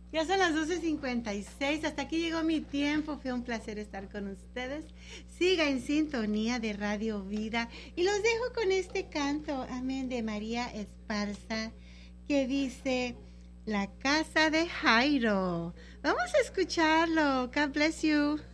Ya son las 12:56. Hasta aquí llegó mi tiempo. Fue un placer estar con ustedes. Siga en sintonía de Radio Vida. Y los dejo con este canto, amén, de María Esparza, que dice, La casa de Jairo. Vamos a escucharlo. God bless you.